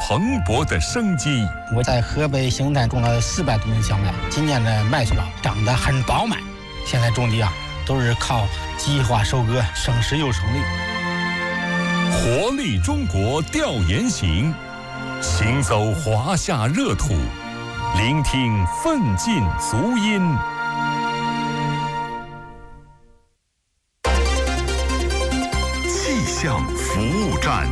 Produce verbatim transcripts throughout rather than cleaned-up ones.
蓬勃的生机。 我在河北邢台种了四百多亩小麦，今年的麦穗长得很饱满。现在种地啊，都是靠计划收割，省时又省力。 活力中国调研行，行走华夏热土，聆听奋进足音。气象服务站。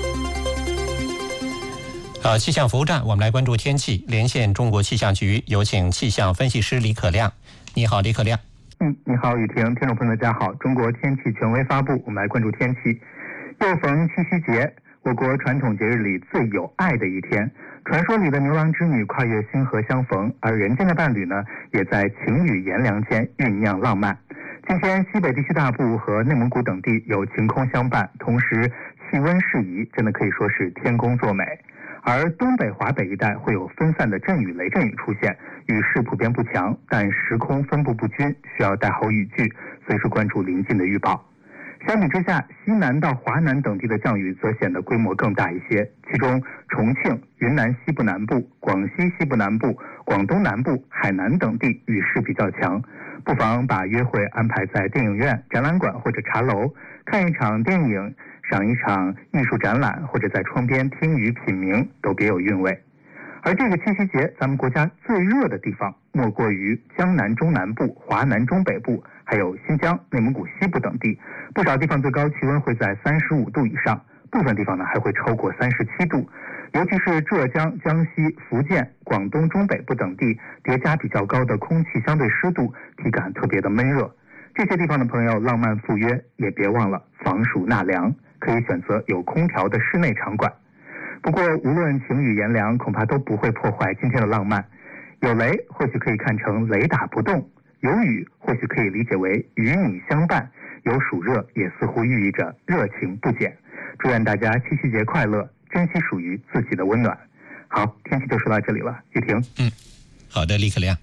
好，气象服务站，我们来关注天气。连线中国气象局，有请气象分析师李可亮。你好，李可亮。 嗯，你好，雨婷，听众朋友大家好。中国天气权威发布，我们来关注天气。又逢七夕节，我国传统节日里最有爱的一天。传说里的牛郎织女跨越星河相逢，而人间的伴侣呢，也在晴雨炎凉间酝酿浪漫。今天西北地区大部和内蒙古等地有晴空相伴，同时气温适宜，真的可以说是天公作美。而东北、华北一带会有分散的阵雨、雷阵雨出现，雨势普遍不强，但时空分布不均，需要带好雨具，随时关注临近的预报。相比之下，西南到华南等地的降雨则显得规模更大一些，其中重庆、云南西部南部、广西西部南部、广东南部、海南等地雨势比较强，不妨把约会安排在电影院、展览馆或者茶楼，看一场电影，赏一场艺术展览，或者在窗边听雨品茗，都别有韵味。而这个七夕节，咱们国家最热的地方莫过于江南中南部、华南中北部，还有新疆、内蒙古西部等地，不少地方最高气温会在三十五度以上，部分地方呢还会超过三十七度。尤其是浙江、江西、福建、广东中北部等地，叠加比较高的空气相对湿度，体感特别的闷热。这些地方的朋友浪漫赴约，也别忘了防暑纳凉，可以选择有空调的室内场馆。不过无论晴雨炎凉，恐怕都不会破坏今天的浪漫。有雷或许可以看成雷打不动，有雨或许可以理解为与你相伴，有暑热也似乎寓意着热情不减。祝愿大家七夕节快乐，珍惜属于自己的温暖。好，天气就说到这里了，雨婷。 嗯，好的，李可亮。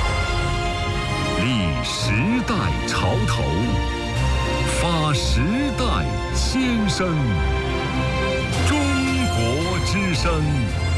立时代潮头，发时代先声。中国之声。